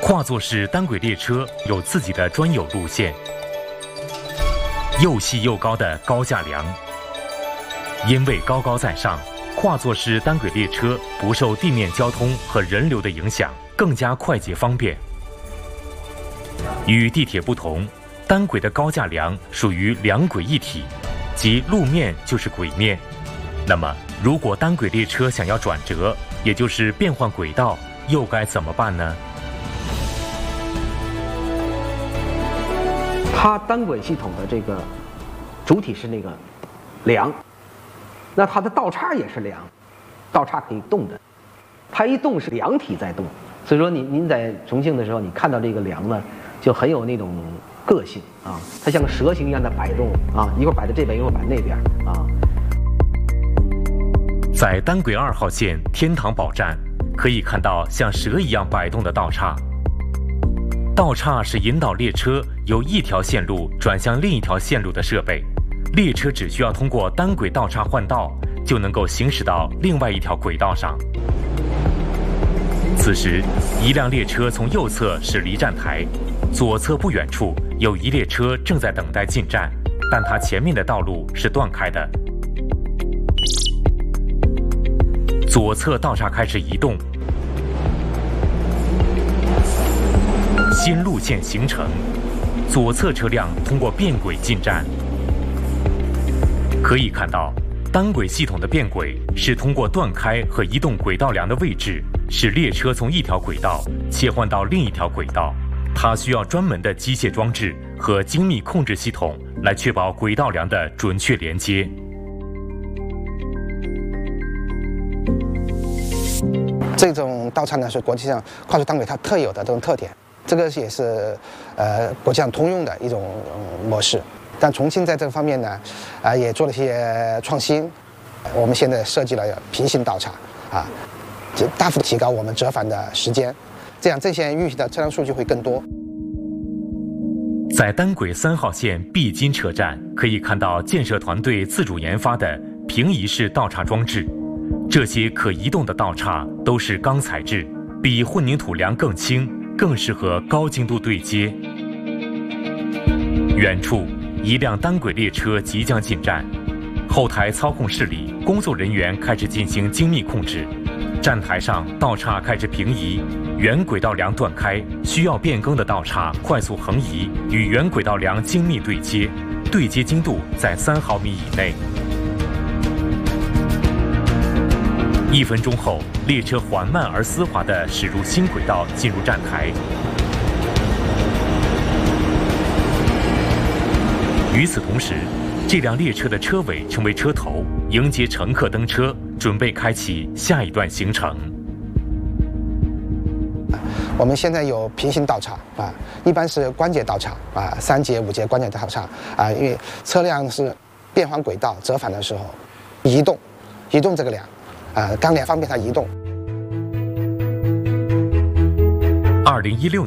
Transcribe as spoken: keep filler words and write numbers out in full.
跨座式单轨列车有自己的专有路线，又细又高的高架梁。因为高高在上，跨座式单轨列车不受地面交通和人流的影响，更加快捷方便。与地铁不同，单轨的高架梁属于两轨一体，即路面就是轨面。那么，如果单轨列车想要转折，也就是变换轨道，又该怎么办呢？ 它单轨系统的这个主体是那个梁，那它的道岔也是梁，道岔可以动的，它一动是梁体在动，所以说您您在重庆的时候，你看到这个梁呢，就很有那种个性啊，它像个蛇形一样的摆动啊，一会儿摆在这边，一会儿摆那边啊。 在单轨二号线天堂堡站，可以看到像蛇一样摆动的道岔。道岔是引导列车由一条线路转向另一条线路的设备，列车只需要通过单轨道岔换道，就能够行驶到另外一条轨道上。此时，一辆列车从右侧驶离站台，左侧不远处有一列车正在等待进站，但它前面的道路是断开的。左侧道岔开始移动，新路线形成，左侧车辆通过变轨进站。可以看到，单轨系统的变轨是通过断开和移动轨道梁的位置，使列车从一条轨道切换到另一条轨道。它需要专门的机械装置和精密控制系统来确保轨道梁的准确连接。 这种道岔呢是国际上跨速单轨它特有的这种特点，这个也是呃国际上通用的一种、嗯、模式。但重庆在这个方面呢，啊、呃、也做了一些创新。我们现在设计了平行道岔，啊，大幅提高我们折返的时间，这样这些运行的车辆数据会更多。 在单轨三号线必经车站，可以看到建设团队自主研发的平移式道岔装置。这些可移动的道岔都是钢材质，比混凝土梁更轻，更适合高精度对接。远处，一辆单轨列车即将进站，后台操控室里，工作人员开始进行精密控制。站台上道岔开始平移，原轨道梁断开，需要变更的道岔快速横移，与原轨道梁精密对接，对接精度在三毫米以内。一分钟后，列车缓慢而丝滑地驶入新轨道，进入站台。与此同时，这辆列车的车尾成为车头，迎接乘客登车，准备开启下一段行程。 我们现在有平行道岔啊，一般是关节道岔啊，三节、五节关节道岔啊，因为车辆是变换轨道折返的时候，移动，移动这个梁。啊，钢梁方便它移动。 二零一六